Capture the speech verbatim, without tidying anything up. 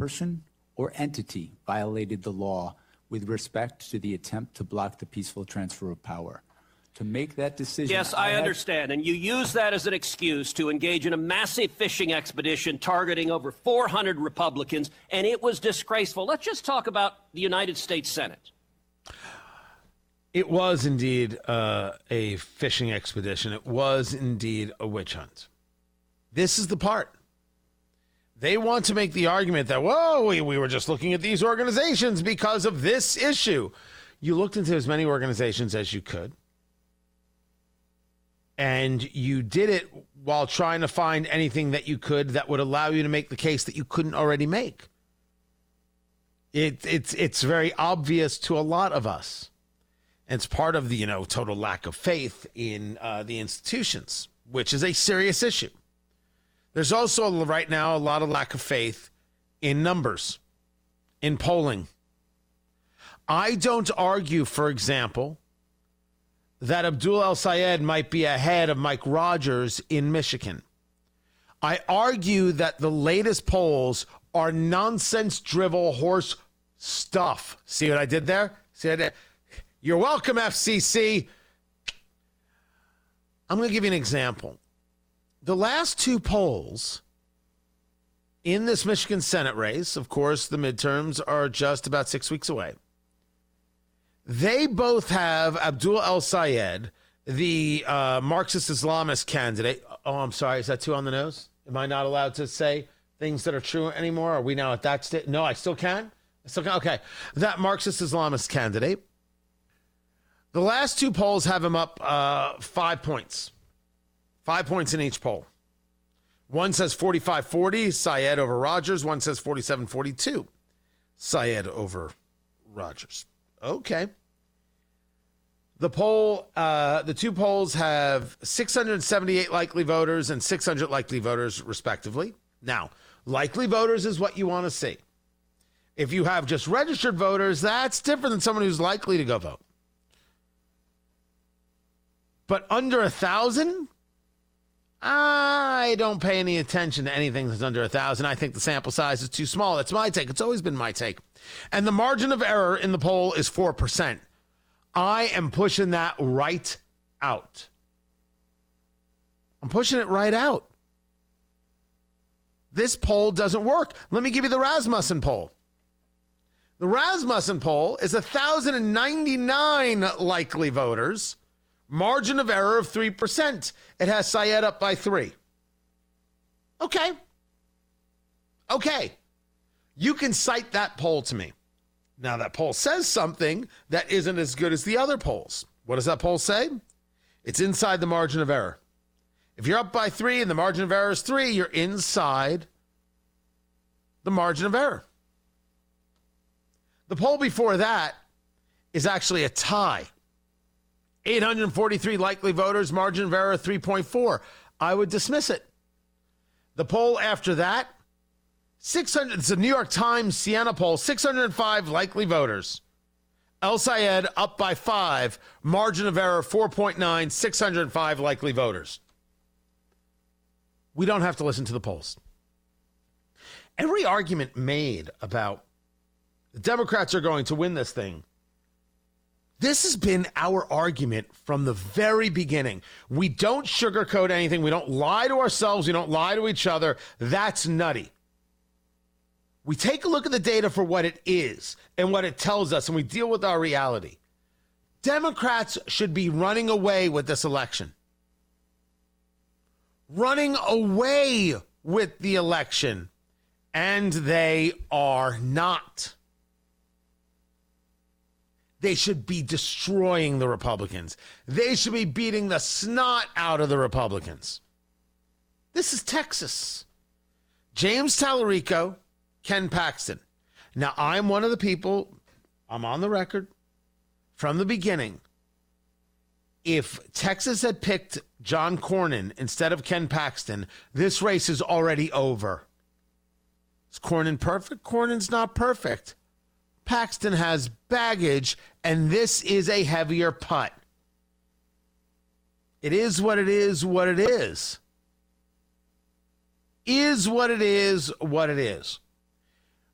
person or entity violated the law with respect to the attempt to block the peaceful transfer of power. To make that decision. Yes, I, I understand. And you use that as an excuse to engage in a massive fishing expedition targeting over four hundred Republicans, and it was disgraceful. Let's just talk about the United States Senate. It was indeed uh, a fishing expedition. It was indeed a witch hunt. This is the part. They want to make the argument that, whoa, we, we were just looking at these organizations because of this issue. You looked into as many organizations as you could. And you did it while trying to find anything that you could that would allow you to make the case that you couldn't already make. It, it's it's very obvious to a lot of us. And it's part of the, you know, total lack of faith in uh, the institutions, which is a serious issue. There's also right now a lot of lack of faith in numbers, in polling. I don't argue, for example, that Abdul El-Sayed might be ahead of Mike Rogers in Michigan. I argue that the latest polls are nonsense, drivel, horse stuff. See what I did there? See what I did? You're welcome, F C C. I'm going to give you an example. The last two polls in this Michigan Senate race, of course, the midterms are just about six weeks away. They both have Abdul El-Sayed, the uh, Marxist Islamist candidate. Oh, I'm sorry. Is that too on the nose? Am I not allowed to say things that are true anymore? Are we now at that state? No, I still can? I still can? Okay. That Marxist Islamist candidate. The last two polls have him up uh, five points. Five points in each poll. One says forty-five forty, Sayed over Rogers. One says forty-seven forty-two, Sayed over Rogers. Okay. The poll, uh, the two polls have six hundred seventy-eight likely voters and six hundred likely voters, respectively. Now, likely voters is what you want to see. If you have just registered voters, that's different than someone who's likely to go vote. But under a thousand, I don't pay any attention to anything that's under a thousand. I think the sample size is too small. That's my take. It's always been my take. And the margin of error in the poll is four percent. I am pushing that right out. I'm pushing it right out. This poll doesn't work. Let me give you the Rasmussen poll. The Rasmussen poll is one thousand ninety-nine likely voters. Margin of error of three percent. It has Sayed up by three. Okay. Okay. You can cite that poll to me. Now, that poll says something that isn't as good as the other polls. What does that poll say? It's inside the margin of error. If you're up by three and the margin of error is three, you're inside the margin of error. The poll before that is actually a tie. eight hundred forty-three likely voters, margin of error three point four. I would dismiss it. The poll after that, six hundred, it's a New York Times Siena poll, six hundred five likely voters. El-Sayed up by five, margin of error four point nine, six hundred five likely voters. We don't have to listen to the polls. Every argument made about the Democrats are going to win this thing, this has been our argument from the very beginning. We don't sugarcoat anything. We don't lie to ourselves. We don't lie to each other. That's nutty. We take a look at the data for what it is and what it tells us, and we deal with our reality. Democrats should be running away with this election. Running away with the election. And they are not. They should be destroying the Republicans. They should be beating the snot out of the Republicans. This is Texas. James Tallarico, Ken Paxton. Now, I'm one of the people, I'm on the record, from the beginning. If Texas had picked John Cornyn instead of Ken Paxton, this race is already over. Is Cornyn perfect? Cornyn's not perfect. Paxton has baggage, and this is a heavier putt. It is what it is, what it is. Is what it is, what it is.